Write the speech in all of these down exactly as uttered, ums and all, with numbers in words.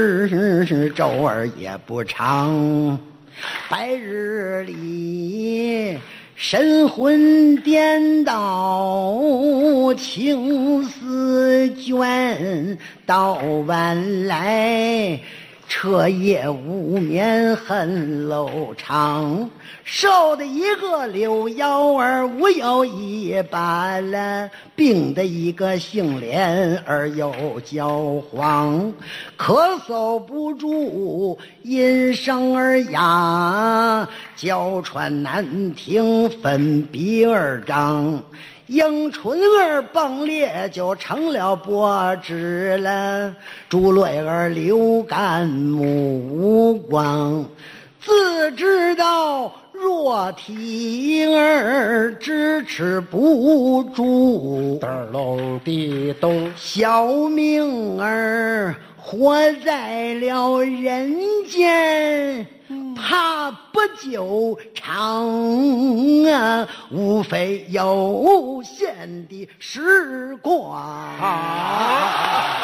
昼儿也不长，白日里神魂颠倒，情思卷，到晚来彻夜无眠恨lâu长。瘦的一个柳腰儿，无有一把了，病的一个杏脸儿又焦黄，咳嗽不住，阴声儿哑，娇喘难听，分鼻儿张，樱唇儿迸裂，就成了脖子了，珠泪儿流干目光，自知道弱体儿支持不住， 灯笼地咚， 小命儿活在了人间，怕不久长啊，无非有限的时光啊。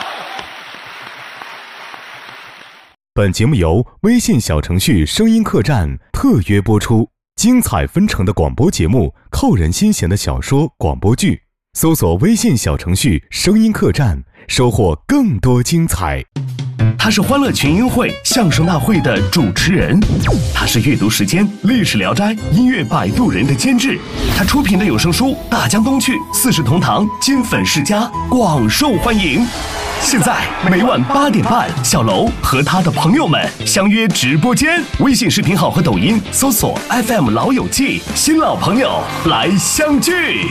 本节目由微信小程序声音客栈特约播出，精彩纷呈的广播节目，扣人心弦的小说广播剧，搜索微信小程序声音客栈，收获更多精彩。 他是欢乐群英会相声大会的主持人，他是阅读时间历史聊斋音乐摆渡人的监制，他出品的有声书《大江东去》《四世同堂》《金粉世家》广受欢迎。现在每晚八点半，小楼和他的朋友们相约直播间，微信视频号和抖音搜索 F M 老友记，新老朋友来相聚。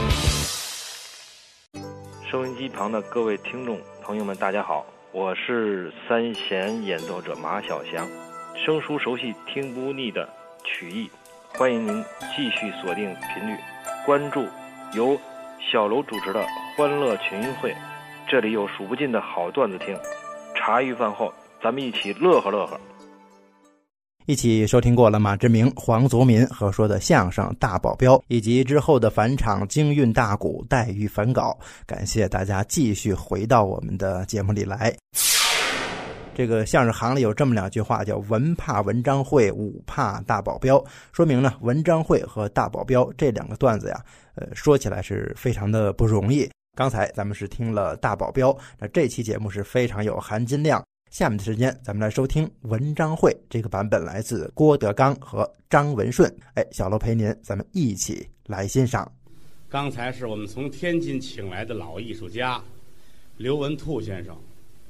收音机旁的各位听众朋友们，大家好，我是三弦演奏者马小祥，生疏熟悉听不腻的曲艺，欢迎您继续锁定频率，关注由小楼主持的欢乐群英会，这里有数不尽的好段子听，茶余饭后咱们一起乐呵乐呵。 一起收听过了马志明、黄祖民合说的相声《大保镖》，以及之后的返场京韵大鼓、黛玉焚稿。感谢大家继续回到我们的节目里来。这个相声行里有这么两句话，叫文怕文章会，武怕大保镖，说明呢文章会和大保镖这两个段子呀，呃，说起来是非常的不容易。刚才咱们是听了大保镖，那这期节目是非常有含金量。下面的时间咱们来收听文章会，这个版本来自郭德纲和张文顺。哎，小楼陪您，咱们一起来欣赏。 刚才是我们从天津请来的老艺术家刘文兔先生。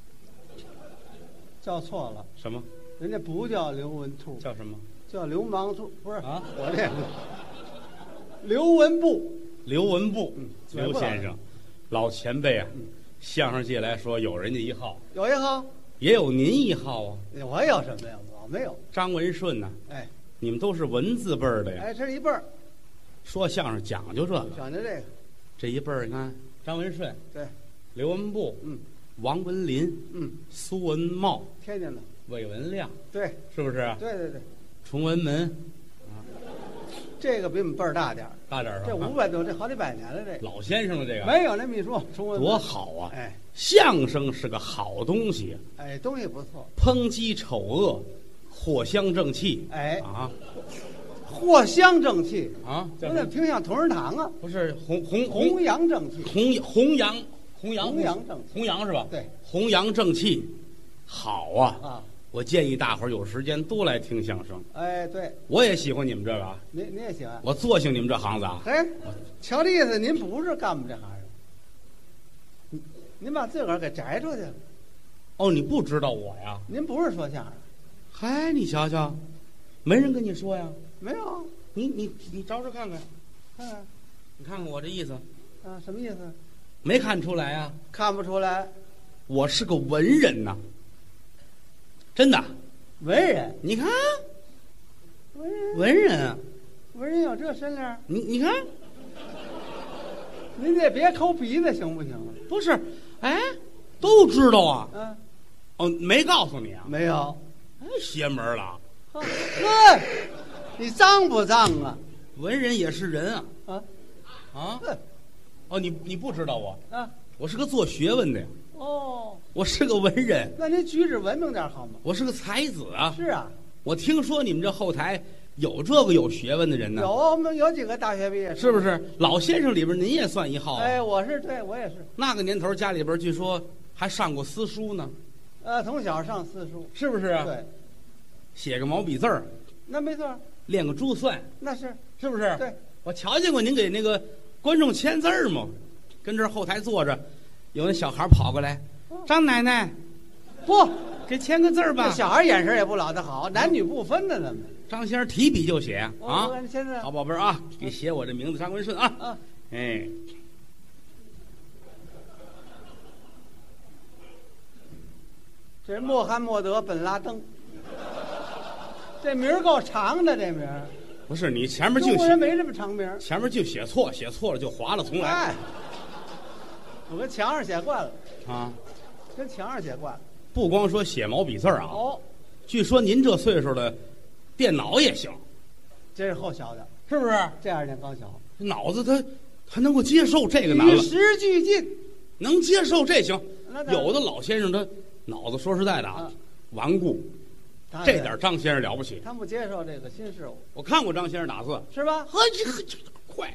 叫错了。 什么？ 人家不叫刘文兔， 叫什么？ 叫流氓兔。不是啊， 我这个刘文步。 刘文步， 嗯， 刘先生，老前辈啊，嗯，相声界来说有人家一号， 有一号，也有您一号啊。 我有什么呀？我没有。 张文顺呢？ 哎， 你们都是文字辈儿的呀。 哎，这是一辈儿。 说相声讲究这个， 讲究这个。 这一辈儿，你看张文顺， 对， 刘文步， 嗯， 王文林， 嗯， 苏文茂， 天津的， 魏文亮， 对， 是不是啊？ 对对对。 崇文门， 啊，这个比我们辈儿大点儿， 大点儿， 这五百多，这好几百年了，这老先生了，这个没有那么一说，崇文门多好啊！ 哎， 相声是个好东西， 哎，东西不错， 抨击丑恶，藿香正气， 哎啊。 藿香正气啊， 有点听像同仁堂啊。 不是弘弘弘扬正气， 弘弘扬弘扬弘扬正弘扬是吧？ 对， 弘扬正气，好啊啊！ 我建议大伙儿有时间多来听相声。 哎，对， 我也喜欢你们这个啊。 您您也喜欢？ 我做兴你们这行子啊。 嘿，瞧这意思，您不是干我们这行的，您把自个儿给摘出去了。 哦，你不知道我呀？ 您不是说相声？ 嗨，你瞧瞧，没人跟你说呀。 没有， 你你你找找看看， 看看， 你看看我这意思， 啊，什么意思？ 没看出来啊？ 看不出来， 我是个文人呐，真的。 文人， 你看， 文人， 文人啊， 文人有这身量。 你你看， 您这别抠鼻子行不行？ 不是，哎，都知道啊。 嗯， 哦，没告诉你啊？ 没有， 哎，邪门了。 呵，你脏不脏啊？ 文人也是人啊！ 啊啊！哦，你你不知道我啊？ 我是个做学问的呀。 哦， 我是个文人， 那您举止文明点好吗？ 我是个才子啊。 是啊， 我听说你们这后台有这个有学问的人呢。 有我们有几个大学毕业， 是不是？老先生里边您也算一号啊。 哎，我是对我也是。 那个年头家里边据说还上过私书呢。 呃，从小上私塾， 是不是啊？ 对， 写个毛笔字儿， 那没错， 练个珠算， 那是是不是？ 对， 我瞧见过您给那个观众签字儿嘛，跟这儿后台坐着，有那小孩跑过来，张奶奶， 不， 给签个字儿吧这。小孩眼神也不老的好，男女不分的咱们张先生提笔就写啊我我现在好宝贝儿啊，给写我这名字张文顺啊。 啊， 哎， 这是穆罕默德本拉登，这名儿够长的，这名儿不是你前面就写， 中国人没这么长名儿。 前面就写错，写错了就划了，重来哎，我跟墙上写惯了， 啊。 跟墙上写惯了。 不光说写毛笔字儿啊， 哦， 据说您这岁数的，电脑也行， 这是后小的， 是不是？ 这二年刚小， 脑子他他能够接受这个难了， 与时俱进。 能接受这行。 那当然有的老先生他脑子说实在的啊啊， 顽固， 他这点张先生了不起。 他不接受这个新事物， 我看过张先生打字， 是吧？ 呵，这这这快，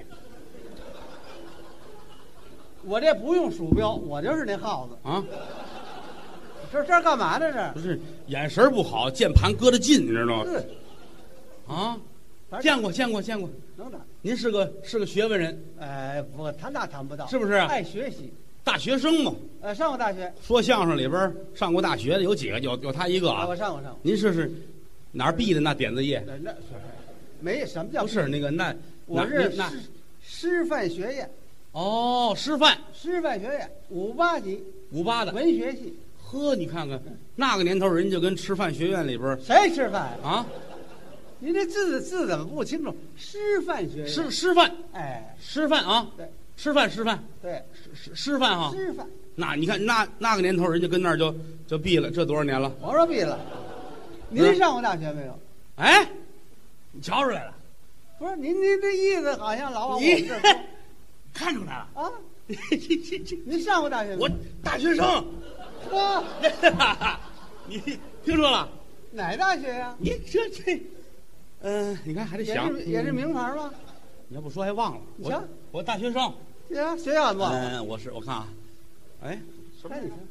我这不用鼠标，我就是那耗子。 啊， 这这干嘛呢？这不是眼神不好，键盘搁得近，你知道吗？ 是， 啊， 反正见过见过见过。 能打。 您是个是个学问人， 哎，不，他那谈不到， 是不是爱学习。 大学生嘛。 呃，上过大学， 说相声里边上过大学的有几个？有有他一个啊， 啊我。上过上过。 您试试哪儿毕的那点子业？ 那那是没什么叫不是那个那我那那是师师范学院， 哦，师范师范学院五八级五八的。 文学系， 呵，你看看那个年头，人就跟师范学院里边谁吃饭呀？ 啊， 您这字字怎么不清楚？师范学院， 师师范哎， 师范啊， 对师范师范对， 师师师范哈。 师范。 那你看那那个年头，人家跟那儿就就毕了，这多少年了？ 我说毕了，您上过大学没有？ 哎，你瞧出来了， 不是，您您这意思好像老往我你们这儿说看出来了。 啊。 这这这， 您上过大学没有？ 我大学生， 啊， 你听说了？ 哪大学呀？ 你这这，嗯、你看还得也想， 是也是名牌吗？ 你要不说还忘了。 你瞧我我大学生， 呀，学校不？ 嗯、我是我看啊，哎， 看你看，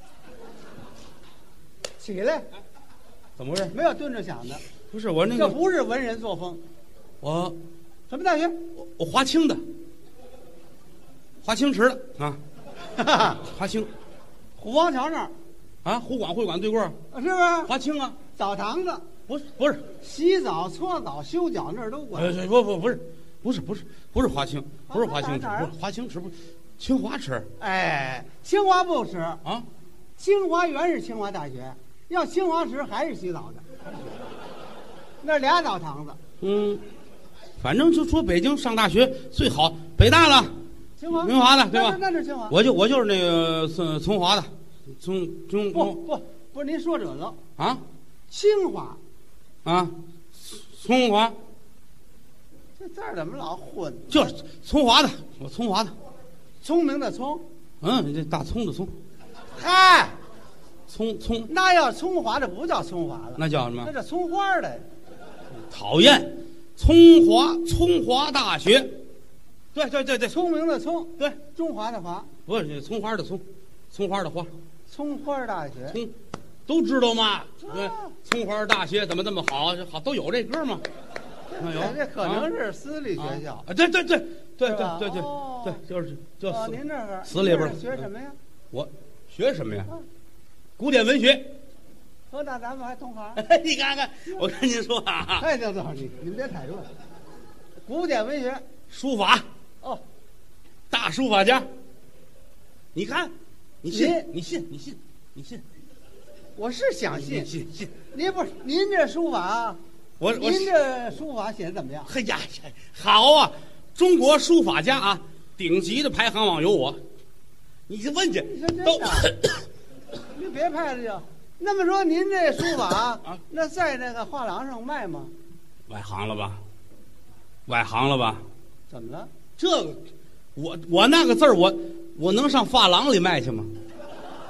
起来， 怎么回事？ 没有蹲着想的， 不是我那这个不是文人作风。 我什么大学？ 我我华清的，华清池的啊， 哈哈， 华清虎王桥那儿， 啊，湖广会馆对过儿， 是不是？ 华清啊， 澡堂子、 不是不是， 洗澡、搓澡、修脚那儿都管。 呃不不不是不是不是不是华清，不是华清池， 哪儿哪儿不是华清池，不是清华池哎，清华不吃， 啊， 清华园是清华大学，要清华池还是洗澡的。那俩澡堂子， 嗯，反正就说北京上大学最好，北大了。 清华、 清华的对吧那那是清华。 我就我就是那个从从华的，从从不不不是，您说准了， 啊清华啊，从华这字儿怎么老混？ 就是从华的，我从华的， 聪明的聪， 嗯，这大葱的葱， 嗨， 葱葱那要葱华的不叫葱华了， 那叫什么那？叫葱花的。 讨厌，从华从华大学，对对对对， 聪明的聪， 对， 中华的华， 不是葱花的葱，葱花的花， 葱花大学。 葱，都知道吗？对，葱花大学怎么这么好？好都有这歌吗？那有， 这可能是私立学校。 啊，对对对对是吧对对对哦对，就是就哦， 死您这儿死里边儿您这儿学什么呀？ 我学什么呀啊？ 古典文学。 和那咱们还同行。 你看看，我跟您说啊， 哎，等等，你您别太热。古典文学书法哦， 大书法家。你看，你信您？ 你信？你信？你信？ 我是想你信。 信信？ 您不是您这书法， 我我您这书法写的怎么样？ 哎呀呀，好啊！中国书法家啊，顶级的排行榜有我。你去问去你说，真都的您别拍了就。那么说您这书法啊， 那在那个画廊上卖吗？ 外行了吧？外行了吧？ 怎么了？ 这个，我我那个字儿，我我能上发廊里卖去吗？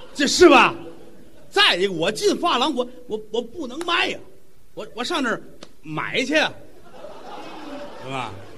这是吧？再一个，我进发廊，我我我不能卖呀、我我上那儿买去，是吧？